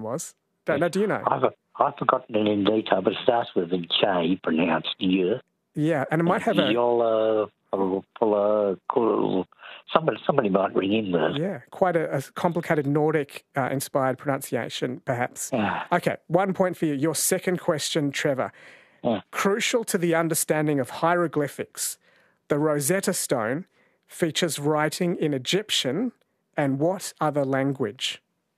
was. Don't know, do you know? I've forgotten it in detail, but it starts with a J, pronounced Y. Yeah, and it might have Yola, somebody might ring in there. Yeah, quite a complicated Nordic-inspired pronunciation, perhaps. Yeah. Okay, 1 point for you. Your second question, Trevor. Yeah. Crucial to the understanding of hieroglyphics, the Rosetta Stone features writing in Egyptian and what other language?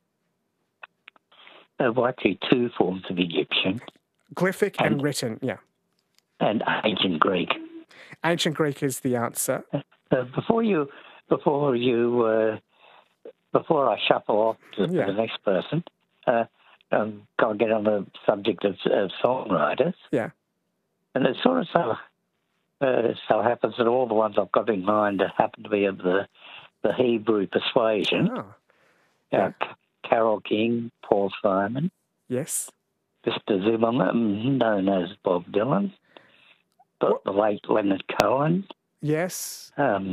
Actually, two forms of Egyptian. Glyphic and written, yeah. And ancient Greek. Ancient Greek is the answer. Before I shuffle off to the next person, I'll get on the subject of songwriters. Yeah. And it sort of so happens that all the ones I've got in mind happen to be of the Hebrew persuasion. Oh. Yeah. Carole King, Paul Simon. Yes. Mr. Zimmerman, known as Bob Dylan. The late Leonard Cohen. Yes.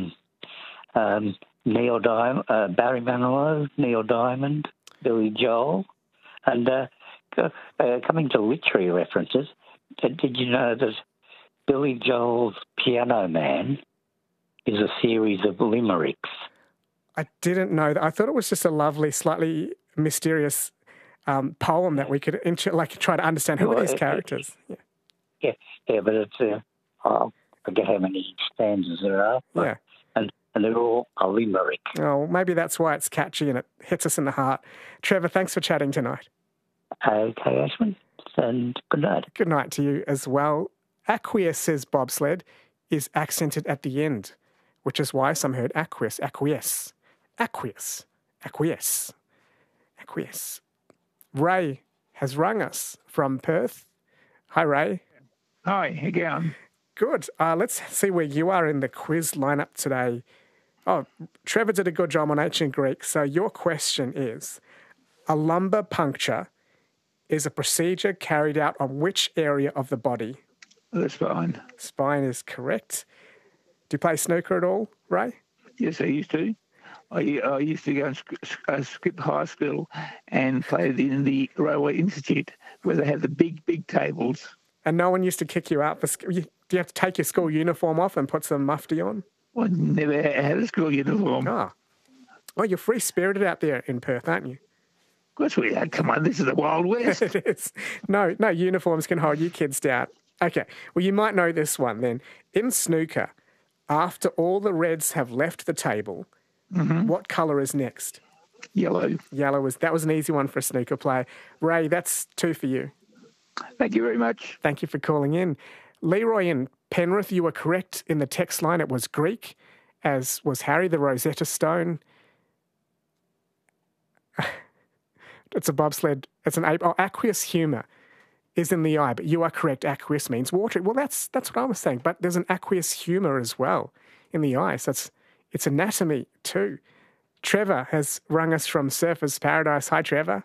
Neil Diamond, Barry Manilow, Neil Diamond, Billy Joel. And coming to literary references, did you know that Billy Joel's Piano Man is a series of limericks? I didn't know that. I thought it was just a lovely, slightly mysterious poem that we could try to understand who are these characters. Yeah, but it's I forget how many stanzas there are. Yeah. And they're all a limerick. Oh, maybe that's why it's catchy and it hits us in the heart. Trevor, thanks for chatting tonight. Okay, Ashwin, and good night. Good night to you as well. Aqueous, says Bobsled, is accented at the end, which is why some heard acquiesce. Ray has rung us from Perth. Hi, Ray. Hi, how you going? Good. Let's see where you are in the quiz lineup today. Oh, Trevor did a good job on ancient Greek. So your question is, a lumbar puncture is a procedure carried out on which area of the body? The spine. Spine is correct. Do you play snooker at all, Ray? Yes, I used to. I used to go and skip high school and played in the Railway Institute where they had the big tables. And no one used to kick you out for school? Do you have to take your school uniform off and put some mufti on? Well, I never had a school uniform. Oh. Well, you're free-spirited out there in Perth, aren't you? Of course we are. Come on, this is the Wild West. It is. No uniforms can hold you kids down. Okay, well, you might know this one then. In snooker, after all the reds have left the table, what colour is next? Yellow. That was an easy one for a snooker player. Ray, that's 2 for you. Thank you very much. Thank you for calling in. Leroy in Penrith, you were correct in the text line. It was Greek, as was Harry, the Rosetta Stone. It's a bobsled. It's an ape. Oh, aqueous humour is in the eye, but you are correct. Aqueous means water. Well, that's what I was saying. But there's an aqueous humour as well in the eye. So it's anatomy too. Trevor has rung us from Surfers Paradise. Hi, Trevor.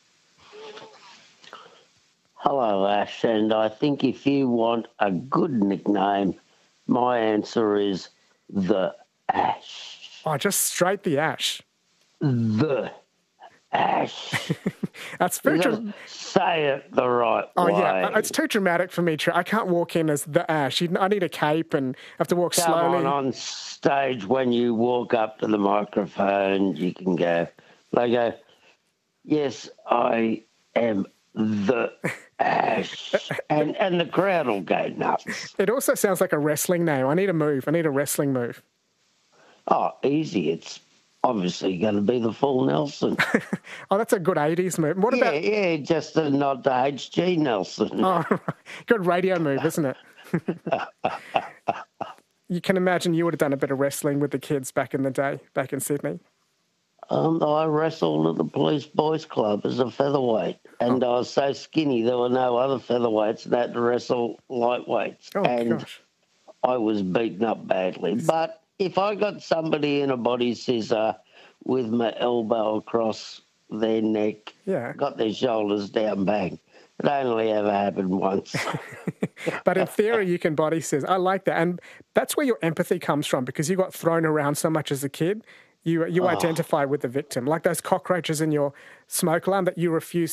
Hello, Ash, and I think if you want a good nickname, my answer is the Ash. Oh, just straight the Ash. The Ash. That's very dramatic. Say it the right way. Oh, yeah. It's too dramatic for me. I can't walk in as the Ash. I need a cape and have to walk slowly. Come on stage when you walk up to the microphone, you can go, yes, I am the Ash. And the crowd will go nuts. It also sounds like a wrestling name. I need a move. I need a wrestling move. Oh, easy. It's obviously going to be the full Nelson. Oh, that's a good 80s move. What about... Yeah, just a nod to H.G. Nelson. Oh, good radio move, isn't it? You can imagine you would have done a bit of wrestling with the kids back in the day, back in Sydney. I wrestled at the Police Boys Club as a featherweight, and I was so skinny there were no other featherweights and I had to wrestle lightweights. Oh, and gosh. I was beaten up badly. But if I got somebody in a body scissor with my elbow across their neck, got their shoulders down, bang. It only ever happened once. But in theory, you can body scissor. I like that. And that's where your empathy comes from, because you got thrown around so much as a kid. You identify with the victim, like those cockroaches in your smoke alarm that you refuse